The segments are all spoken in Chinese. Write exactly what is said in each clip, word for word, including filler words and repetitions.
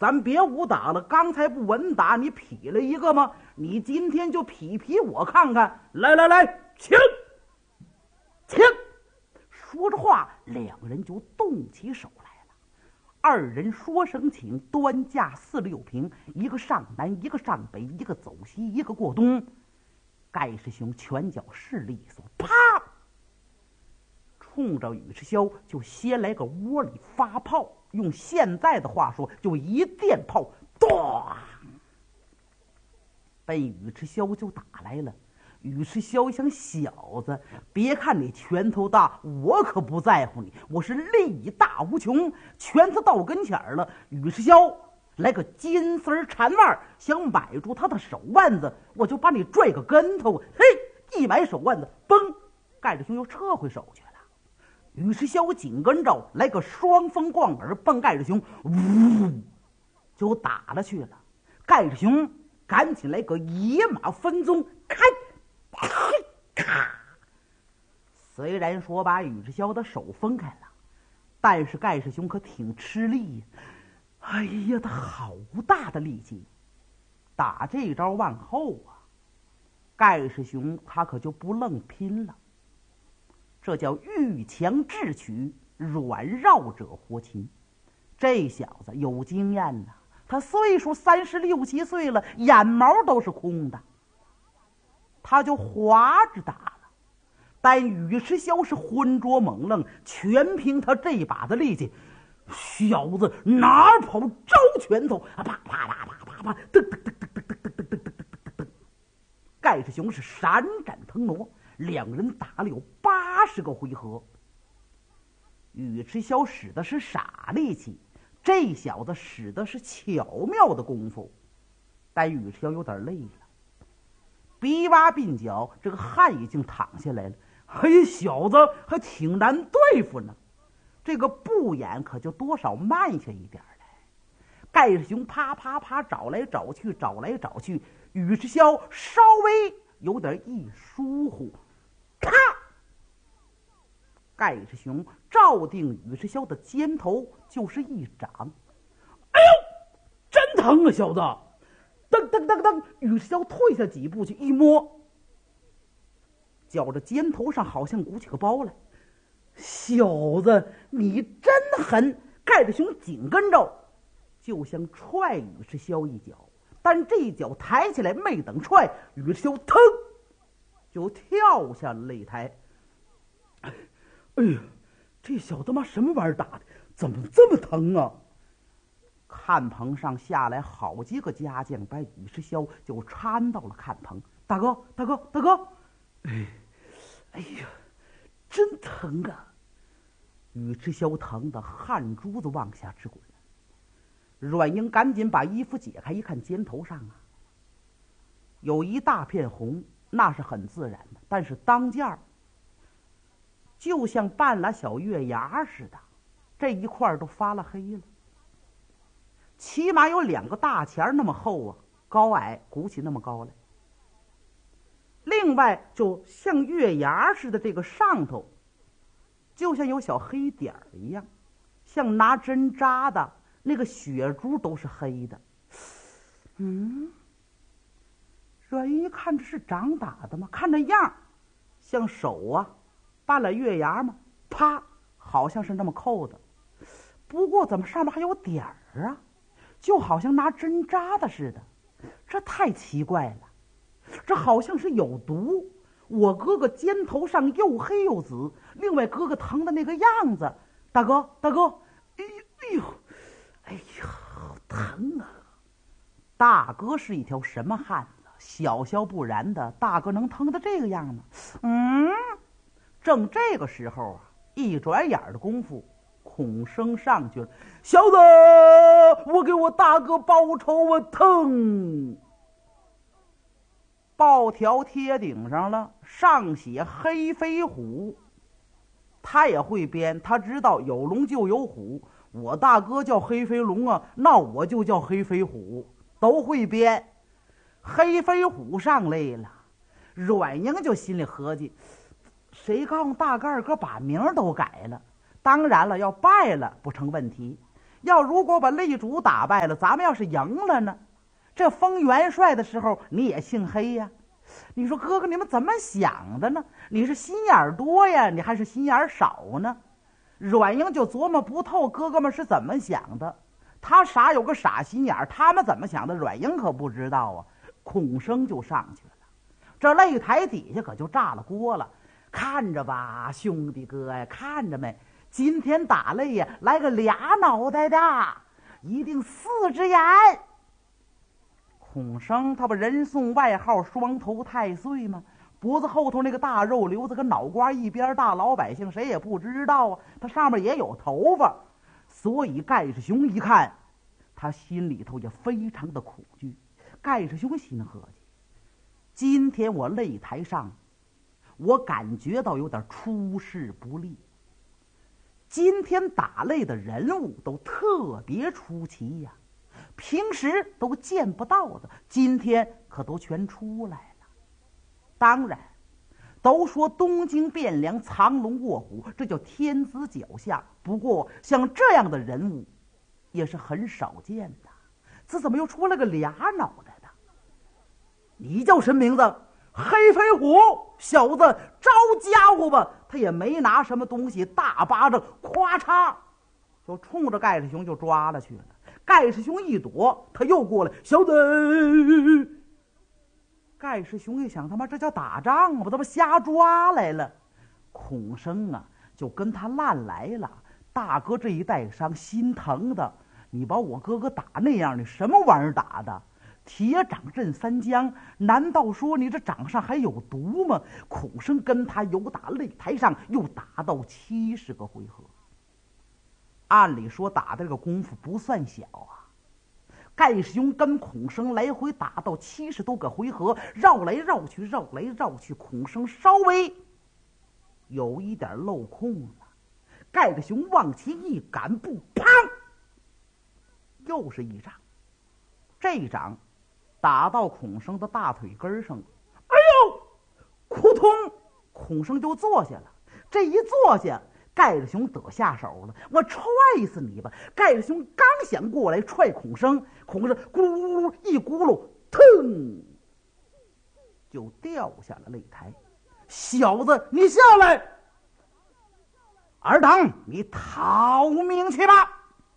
咱别武打了，刚才不稳打你劈了一个吗？你今天就劈劈我看看。来来来，请请。说着话，两人就动起手来了。二人说声请，端架四六平，一个上南，一个上北，一个走西，一个过东。盖世雄拳脚势利索，啪，冲着宇赤霄就先来个窝里发炮，用现在的话说，就一电炮，咚，奔宇赤霄就打来了。宇赤霄想，小子，别看你拳头大，我可不在乎你，我是力大无穷。拳头到跟前儿了，宇赤霄来个金丝缠腕，想买住他的手腕子，我就把你拽个跟头。嘿，一买手腕子，嘣，盖世雄又撤回手去了。宇赤霄紧跟着来个双风贯耳，奔盖世雄呜就打了去了。盖世雄赶紧来个野马分鬃，开咔！虽然说把宇赤霄的手分开了，但是盖世雄可挺吃力呀。哎呀，他好大的力气！打这招往后啊，盖世雄他可就不愣拼了。这叫遇强智取，软绕者活擒。这小子有经验呐，他岁数三十六七岁了，眼毛都是空的。他就滑着打了，但宇赤霄是浑浊猛愣，全凭他这把的力气。小子哪跑招拳头，啪啪啪啪啪啪，噔噔噔噔噔噔噔噔噔噔噔噔。盖世雄是闪展腾挪，两人打了有八十个回合。宇赤霄使的是傻力气，这小子使的是巧妙的功夫，但宇赤霄有点累了。逼挖鬓角，这个汗已经淌下来了。嘿，小子还挺难对付呢，这个步眼可就多少慢下一点来。盖世雄啪啪啪找来找去，找来找去，宇赤霄稍微有点一疏忽，咔！盖世雄照定宇赤霄的肩头就是一掌。哎呦，真疼啊，小子！噔噔噔噔，宇赤霄退下几步去，一摸，觉着肩头上好像鼓起个包来。小子，你真狠！盖世雄紧跟着就想踹宇赤霄一脚，但这一脚抬起来没等踹，宇赤霄腾就跳下了擂台。哎呀，这小他妈什么玩意儿打的？怎么这么疼啊？看棚上下来好几个家将，把宇赤霄就搀到了看棚。大哥，大哥，大哥！哎，哎呀，真疼啊！宇赤霄疼得汗珠子往下直滚。阮英赶紧把衣服解开，一看肩头上啊有一大片红，那是很自然的，但是当间儿就像半拉小月牙似的，这一块都发了黑了。起码有两个大钱那么厚啊，高矮鼓起那么高来。另外就像月牙似的，这个上头就像有小黑点儿一样，像拿针扎的那个血珠都是黑的。嗯，阮一看这是掌打的吗？看这样像手啊半了月牙吗？啪，好像是那么扣的。不过怎么上面还有点儿啊，就好像拿针扎的似的，这太奇怪了。这好像是有毒。我哥哥肩头上又黑又紫，另外哥哥疼的那个样子，大哥大哥，哎呦哎呦哎呦，好疼啊！大哥是一条什么汉子？小小不然的，大哥能疼的这个样吗？嗯，正这个时候啊，一转眼的功夫，孔生上去了。小子，我给我大哥报仇啊！疼！报条贴顶上了，上写黑飞虎。他也会编，他知道有龙就有虎，我大哥叫黑飞龙啊，那我就叫黑飞虎，都会编。黑飞虎上来了，阮英就心里合计，谁告诉大哥二哥把名都改了？当然了，要败了不成问题， 要如果把擂主打败了，咱们要是赢了呢？这封元帅的时候你也姓黑呀？你说哥哥你们怎么想的呢？你是心眼儿多呀，你还是心眼儿少呢？阮英就琢磨不透哥哥们是怎么想的，他傻有个傻心眼儿，他们怎么想的阮英可不知道啊。孔生就上去了，这擂台底下可就炸了锅了。看着吧，兄弟哥呀，看着没？今天打擂呀，来个俩脑袋的，一定四只眼。孔生他不人送外号双头太岁吗？脖子后头那个大肉瘤子跟脑瓜一边大，老百姓谁也不知道啊。他上面也有头发，所以盖世雄一看，他心里头也非常的恐惧。盖世雄心合计，今天我擂台上我感觉到有点出师不利，今天打擂的人物都特别出奇呀，平时都见不到的，今天可都全出来了。当然都说东京汴梁藏龙卧虎，这叫天子脚下，不过像这样的人物也是很少见的。这怎么又出了个俩脑袋的？你叫什么名字？黑飞虎。小子招家伙吧，他也没拿什么东西，大巴掌咵嚓就冲着盖世雄就抓了去了。盖世雄一躲，他又过来，小子。盖世雄一想，他妈这叫打仗吗？他妈瞎抓来了。孔生啊就跟他烂来了，大哥这一带伤，心疼的，你把我哥哥打那样，你什么玩意儿打的？铁掌震三江，难道说你这掌上还有毒吗？孔生跟他由打擂台上又打到七十个回合，按理说打的这个功夫不算小啊。盖世雄跟孔生来回打到七十多个回合，绕来绕去，绕来绕去，孔生稍微有一点漏空了。盖世雄往前一赶步，砰，又是一掌。这一掌打到孔生的大腿根上，哎呦，扑通，孔生就坐下了。这一坐下，盖世雄得下手了，我踹死你吧！盖世雄刚想过来踹孔生，孔生咕噜咕噜一咕噜，腾就掉下了擂台。小子，你下来！二等，你逃命去吧！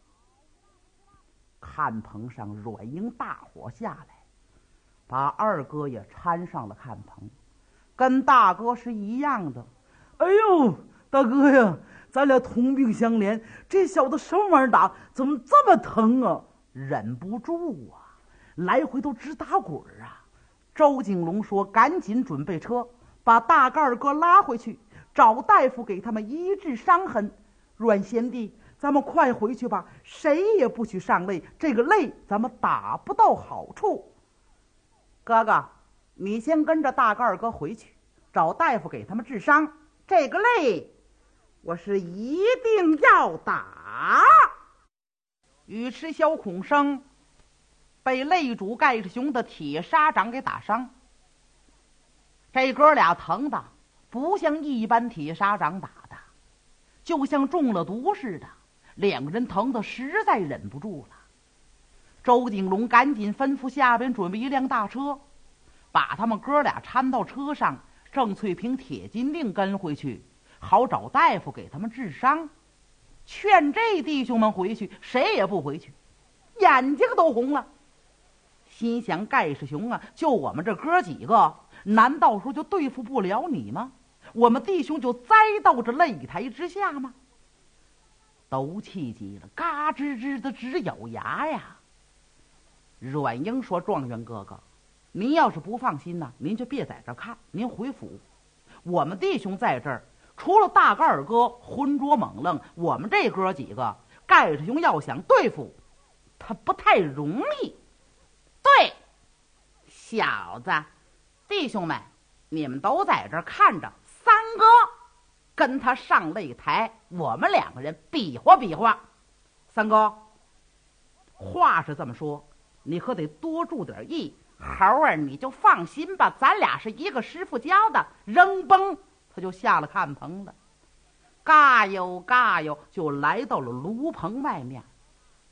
看棚上阮英大伙下来，把二哥也搀上了看棚，跟大哥是一样的。哎呦，大哥呀，咱俩同病相怜，这小子什么玩意儿打，怎么这么疼啊？忍不住啊，来回都直打滚啊。周景龙说：“赶紧准备车，把大哥二哥拉回去，找大夫给他们医治伤痕。”阮贤弟，咱们快回去吧，谁也不许上擂，这个擂咱们打不到好处。哥哥，你先跟着大哥二哥回去，找大夫给他们治伤。这个擂我是一定要打。尉迟小孔生被擂主盖世雄的铁砂掌给打伤，这哥俩疼的不像一般铁砂掌打的，就像中了毒似的，两个人疼得实在忍不住了。周景龙赶紧吩咐下边准备一辆大车，把他们哥俩搀到车上。郑翠萍、铁金令跟回去，好找大夫给他们治伤。劝这弟兄们回去，谁也不回去，眼睛都红了。心想盖世雄啊，就我们这哥几个，难道说就对付不了你吗？我们弟兄就栽到这擂台之下吗？都气急了，嘎吱吱的直咬牙呀。阮英说：“状元哥哥，您要是不放心呢，您就别在这看，您回府。我们弟兄在这儿，除了大哥二哥浑浊猛愣，我们这哥几个，盖世雄要想对付他不太容易。对，小子，弟兄们，你们都在这儿看着，三哥跟他上擂台，我们两个人比划比划。三哥，话是这么说，你可得多注点意。猴儿，你就放心吧，咱俩是一个师傅教的。”扔崩，他就下了看棚了。嘎悠嘎悠，就来到了炉棚外面。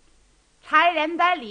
差人在里